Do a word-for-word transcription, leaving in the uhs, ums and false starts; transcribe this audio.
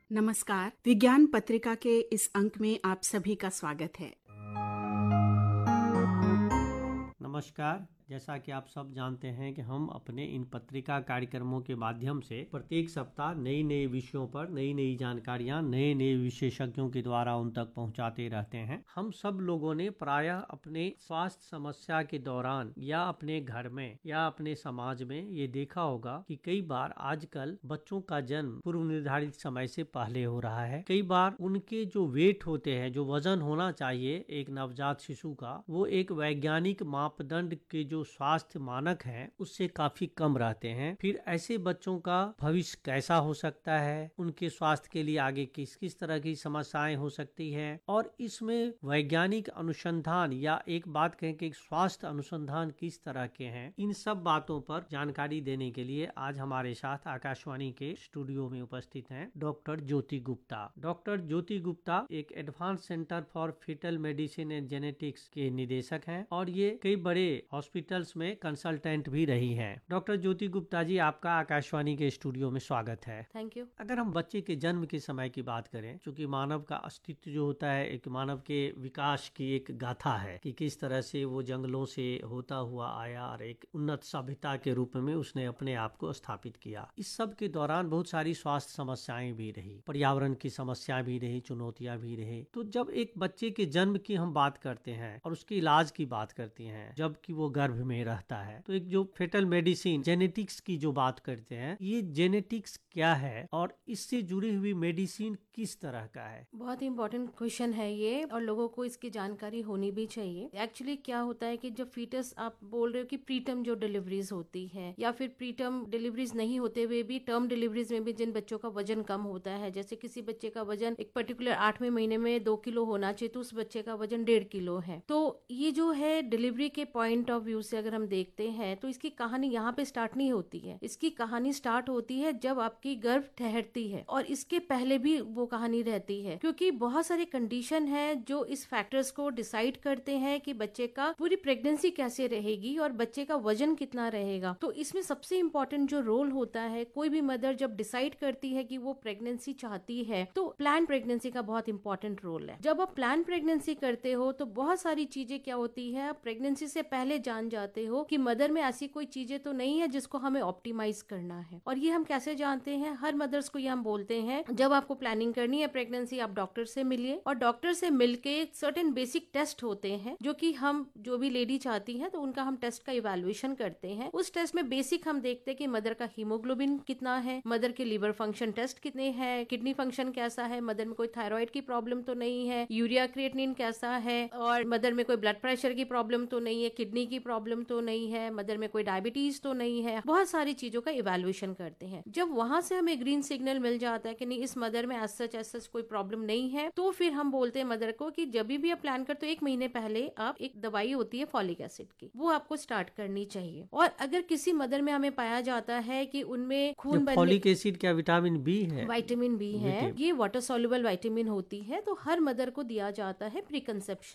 नमस्कार। विज्ञान पत्रिका के इस अंक में आप सभी का स्वागत है। नमस्कार। जैसा कि आप सब जानते हैं कि हम अपने इन पत्रिका कार्यक्रमों के माध्यम से प्रत्येक सप्ताह नई नई विषयों पर नई नई जानकारियां नए नए विशेषज्ञों के द्वारा उन तक पहुंचाते रहते हैं। हम सब लोगों ने प्रायः अपने स्वास्थ्य समस्या के दौरान या अपने घर में या अपने समाज में ये देखा होगा कि कई बार आजकल बच्चों का जन्म पूर्व निर्धारित समय से पहले हो रहा है। कई बार उनके जो वेट होते हैं, जो वजन होना चाहिए एक नवजात शिशु का, वो एक वैज्ञानिक मापदंड के जो जो स्वास्थ्य मानक हैं उससे काफी कम रहते हैं। फिर ऐसे बच्चों का भविष्य कैसा हो सकता है, उनके स्वास्थ्य के लिए आगे किस किस तरह की समस्याएं हो सकती हैं, और इसमें वैज्ञानिक अनुसंधान या एक बात कहें कि स्वास्थ्य अनुसंधान किस तरह के हैं, इन सब बातों पर जानकारी देने के लिए आज हमारे साथ आकाशवाणी के स्टूडियो में उपस्थित हैं डॉक्टर ज्योति गुप्ता। डॉक्टर ज्योति गुप्ता एक advance centre for fetal medicine and genetics के निदेशक हैं और ये कई बड़े हॉस्पिटल में कंसल्टेंट भी रही हैं। डॉक्टर ज्योति गुप्ता जी, आपका आकाशवाणी के स्टूडियो में स्वागत है। Thank you. अगर हम बच्चे के जन्म के समय की बात करें, क्योंकि मानव का अस्तित्व जो होता है एक मानव के विकास की एक गाथा है कि किस तरह से वो जंगलों से होता हुआ आया और एक उन्नत सभ्यता के रूप में उसने अपने आप को स्थापित किया। इस सब के दौरान बहुत सारी स्वास्थ्य समस्याएं भी रही, पर्यावरण की समस्या भी रही, चुनौतियां भी रही। तो जब एक बच्चे के जन्म की हम बात करते हैं और उसके इलाज की बात करते हैं, जबकि वो गर्भ में रहता है, तो एक जो फेटल मेडिसिन जेनेटिक्स की जो बात करते हैं, ये जेनेटिक्स क्या है और इससे जुड़ी हुई मेडिसिन किस तरह का है? बहुत ही इम्पोर्टेंट क्वेश्चन है ये और लोगों को इसकी जानकारी होनी भी चाहिए। एक्चुअली क्या होता है कि जब फीटस, आप बोल रहे हो कि प्रीटर्म जो डिलीवरीज होती है या फिर प्रीटर्म डिलीवरीज नहीं होते हुए भी टर्म डिलीवरीज में भी जिन बच्चों का वजन कम होता है, जैसे किसी बच्चे का वजन एक पर्टिकुलर आठवें महीने में दो किलो होना चाहिए तो उस बच्चे का वजन डेढ़ किलो है। तो ये जो है डिलीवरी के पॉइंट ऑफ व्यू से अगर हम देखते हैं तो इसकी कहानी यहाँ पे स्टार्ट नहीं होती है। इसकी कहानी स्टार्ट होती है जब आपकी गर्भ ठहरती है और इसके पहले भी वो कहानी रहती है, क्योंकि बहुत सारे कंडीशन है जो इस फैक्टर्स को डिसाइड करते हैं कि बच्चे का पूरी प्रेगनेंसी कैसे रहेगी और बच्चे का वजन कितना रहेगा। तो इसमें सबसे इम्पोर्टेंट जो रोल होता है, कोई भी मदर जब डिसाइड करती है कि वो प्रेगनेंसी चाहती है तो प्लान प्रेगनेंसी का बहुत इंपॉर्टेंट रोल है। जब आप प्लान प्रेगनेंसी करते हो तो बहुत सारी चीजें क्या होती है, आप प्रेगनेंसी से पहले जान जाते हो कि मदर में ऐसी कोई चीजें तो नहीं है जिसको हमें ऑप्टिमाइज करना है। और ये हम कैसे जानते हैं, हर मदर्स को ये हम बोलते हैं जब आपको प्लानिंग करनी है प्रेगनेंसी, आप डॉक्टर से मिलिए और डॉक्टर से मिलके सर्टेन बेसिक टेस्ट होते हैं जो कि हम जो भी लेडी चाहती हैं तो उनका हम टेस्ट का इवैल्यूएशन करते हैं। उस टेस्ट में बेसिक हम देखते हैं कि मदर का हीमोग्लोबिन कितना है, मदर के लिवर फंक्शन टेस्ट कितने हैं, किडनी फंक्शन कैसा है, मदर में कोई थायराइड की प्रॉब्लम तो नहीं है, यूरिया क्रिएटिनिन कैसा है, और मदर में कोई ब्लड प्रेशर की प्रॉब्लम तो नहीं है, किडनी की प्रॉब्लम तो नहीं है, मदर में कोई डायबिटीज तो नहीं है। बहुत सारी चीजों का इवैल्यूएशन करते हैं। जब वहां से हमें ग्रीन सिग्नल मिल जाता है कि नहीं इस मदर में सच सच कोई प्रॉब्लम नहीं है, तो फिर हम बोलते हैं मदर को कि जब भी आप प्लान करते हो एक महीने पहले आप एक दवाई होती है फॉलिक एसिड की, वो आपको स्टार्ट करनी चाहिए। और अगर किसी मदर में हमें पाया जाता है कि उनमें खून बनने, फॉलिक एसिड क्या विटामिन बी है? विटामिन बी है, ये वाटर सॉल्युबल विटामिन होती है, तो हर मदर को दिया जाता है प्री कंसेप्शन